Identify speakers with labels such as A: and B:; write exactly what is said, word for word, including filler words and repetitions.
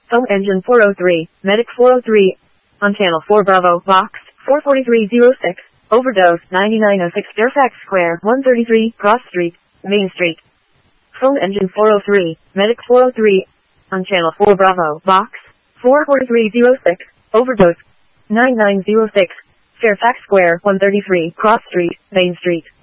A: Phone engine four oh three, medic four oh three. On channel four Bravo, box four four three zero six. Overdose ninety-nine oh six Fairfax Square, one thirty-three, Cross Street, Main Street. Phone engine four oh three, medic four oh three. On channel four Bravo, box four four three zero six. Overdose nine nine oh six Fairfax Square, one thirty-three, Cross Street, Main Street.